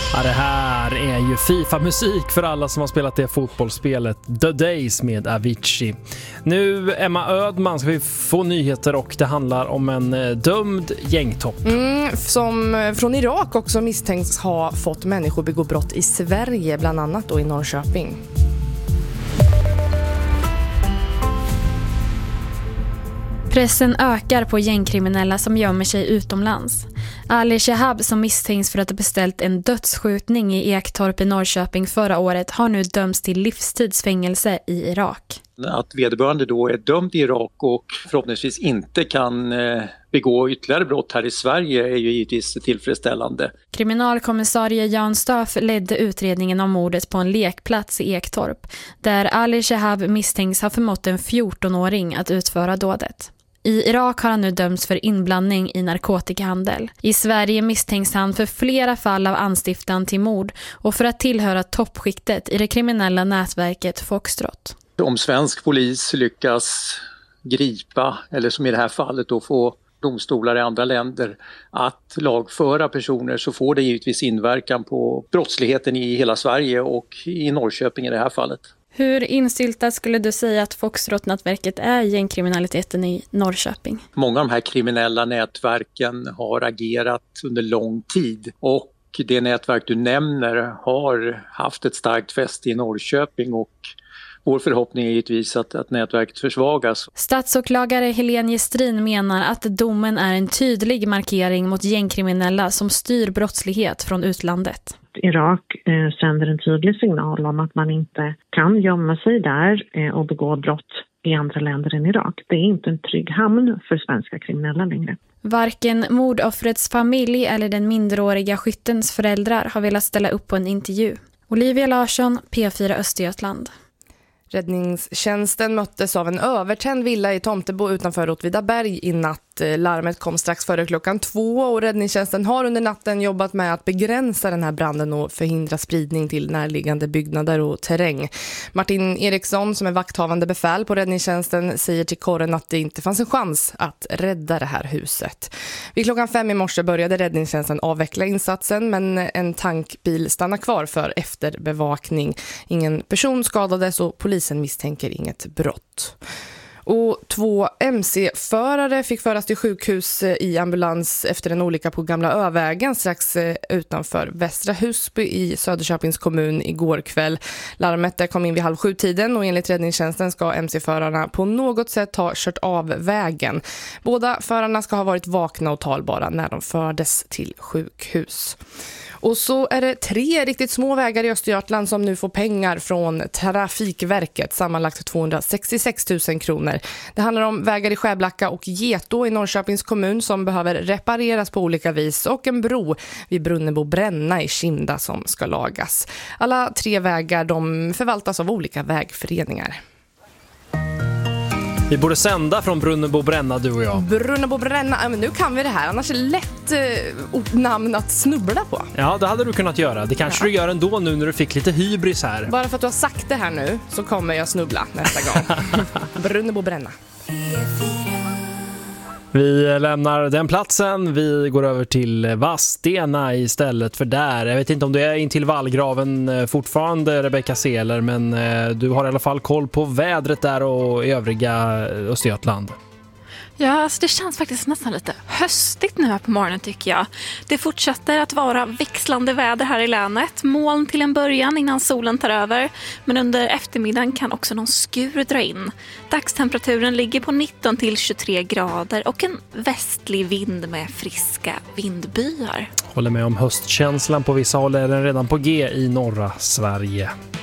Ja, det här är ju FIFA-musik för alla som har spelat det fotbollsspelet The Days med Avicii. Nu, Emma Ödman, ska vi få nyheter och det handlar om en dömd gängtopp. Som från Irak också misstänks ha fått människor begå brott i Sverige, bland annat då i Norrköping. Pressen ökar på gängkriminella som gömmer sig utomlands. Ali Shehab, som misstänks för att ha beställt en dödsskjutning i Ektorp i Norrköping förra året, har nu dömts till livstidsfängelse i Irak. Att vederbörande då är dömd i Irak och förhoppningsvis inte kan begå ytterligare brott här i Sverige är ju givetvis tillfredsställande. Kriminalkommissarie Jan Stöf ledde utredningen om mordet på en lekplats i Ektorp, där Ali Shehab misstänks ha förmått en 14-åring att utföra dådet. I Irak har han nu dömts för inblandning i narkotikahandel. I Sverige misstänks han för flera fall av anstiftan till mord och för att tillhöra toppskiktet i det kriminella nätverket Foxtrot. Om svensk polis lyckas gripa, eller som i det här fallet då få domstolar i andra länder att lagföra personer, så får det givetvis inverkan på brottsligheten i hela Sverige och i Norrköping i det här fallet. Hur insyltat skulle du säga att Foxtrot-nätverket är gängkriminaliteten i Norrköping? Många av de här kriminella nätverken har agerat under lång tid och det nätverk du nämner har haft ett starkt fäste i Norrköping och vår förhoppning är givetvis att nätverket försvagas. Statsåklagare Helene Gestrin menar att domen är en tydlig markering mot gängkriminella som styr brottslighet från utlandet. Irak sänder en tydlig signal om att man inte kan gömma sig där och begå brott i andra länder än Irak. Det är inte en trygg hamn för svenska kriminella längre. Varken mordoffrets familj eller den minderåriga skyttens föräldrar har velat ställa upp på en intervju. Olivia Larsson, P4 Östergötland. Räddningstjänsten möttes av en övertänd villa i Tomtebo utanför Åtvidaberg i natt. Larmet kom strax före 2:00 och räddningstjänsten har under natten jobbat med att begränsa den här branden och förhindra spridning till närliggande byggnader och terräng. Martin Eriksson, som är vakthavande befäl på räddningstjänsten, säger till korren att det inte fanns en chans att rädda det här huset. Vid 5:00 i morse började räddningstjänsten avveckla insatsen, men en tankbil stannar kvar för efterbevakning. Ingen person skadades och polisen misstänker inget brott. Och 2 MC-förare fick föras till sjukhus i ambulans efter en olycka på Gamla Övägen strax utanför Västra Husby i Söderköpings kommun igår kväll. Larmet kom in vid 6:30 och enligt räddningstjänsten ska MC-förarna på något sätt ha kört av vägen. Båda förarna ska ha varit vakna och talbara när de fördes till sjukhus. Och så är det 3 riktigt små vägar i Östergötland som nu får pengar från Trafikverket, sammanlagt 266 000 kronor. Det handlar om vägar i Skäblacka och Getå i Norrköpings kommun som behöver repareras på olika vis och en bro vid Brunnebo Bränna i Kinda som ska lagas. Alla 3 vägar de förvaltas av olika vägföreningar. Vi borde sända från Brunnebo Bränna, du och jag. Brunnebo Bränna, men nu kan vi det här. Annars är det lätt namn att snubbla på. Ja, det hade du kunnat göra. Det kanske du gör ändå nu när du fick lite hybris här. Bara för att du har sagt det här nu så kommer jag snubbla nästa gång. Brunnebo Bränna. Vi lämnar den platsen. Vi går över till Vadstena istället för där. Jag vet inte om du är in till vallgraven fortfarande, Rebecca Seeler, men du har i alla fall koll på vädret där och övriga Östergötland. Ja, alltså det känns faktiskt nästan lite höstigt nu här på morgonen tycker jag. Det fortsätter att vara växlande väder här i länet. Moln till en början innan solen tar över. Men under eftermiddagen kan också någon skur dra in. Dagstemperaturen ligger på 19 till 23 grader och en västlig vind med friska vindbyar. Håller med om höstkänslan på vissa håll är den redan på G i norra Sverige.